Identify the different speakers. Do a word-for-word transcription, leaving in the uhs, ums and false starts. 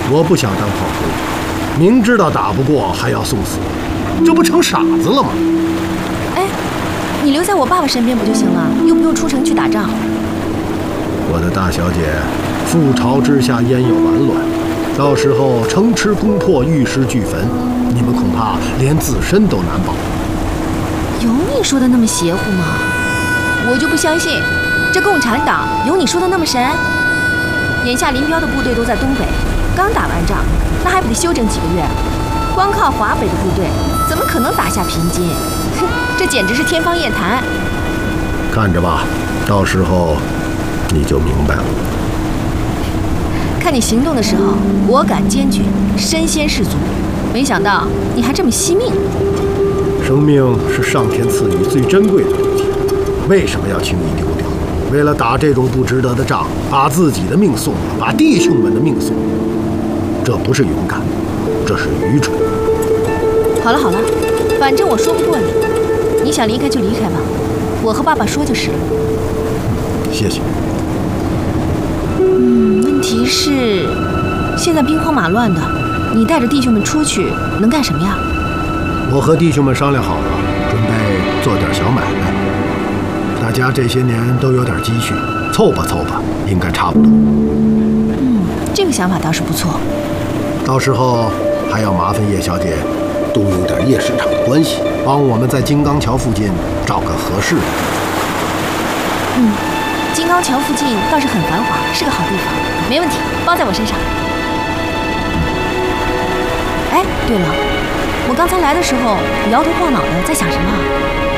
Speaker 1: 我不想当炮灰，明知道打不过还要送死，这不成傻子了吗？
Speaker 2: 哎，你留在我爸爸身边不就行了？又不用出城去打仗。
Speaker 1: 我的大小姐，覆巢之下焉有完卵？到时候城池攻破，玉石俱焚，你们恐怕连自身都难保。
Speaker 2: 有你说的那么邪乎吗？我就不相信，这共产党有你说的那么神？眼下林彪的部队都在东北，刚打完仗，那还不得休整几个月？光靠华北的部队，怎么可能打下平津？哼，这简直是天方夜谭。
Speaker 1: 看着吧，到时候你就明白了。
Speaker 2: 看你行动的时候果敢坚决，身先士卒，没想到你还这么惜命。
Speaker 1: 生命是上天赐予最珍贵的东西，为什么要轻易丢掉？为了打这种不值得的仗，把自己的命送了，把弟兄们的命送了，这不是勇敢，这是愚蠢。
Speaker 2: 好了好了，反正我说不过你，你想离开就离开吧，我和爸爸说就是了。
Speaker 1: 谢谢。
Speaker 2: 嗯，问题是，现在兵荒马乱的，你带着弟兄们出去能干什么呀？
Speaker 1: 我和弟兄们商量好了，准备做点小买卖。大家这些年都有点积蓄，凑吧凑吧，应该差不多。
Speaker 2: 嗯，这个想法倒是不错。
Speaker 1: 到时候还要麻烦叶小姐动用点夜市场的关系，帮我们在金刚桥附近找个合适的。
Speaker 2: 嗯，金刚桥附近倒是很繁华，是个好地方，没问题，包在我身上。哎，对了，我刚才来的时候摇头晃脑的，在想什么？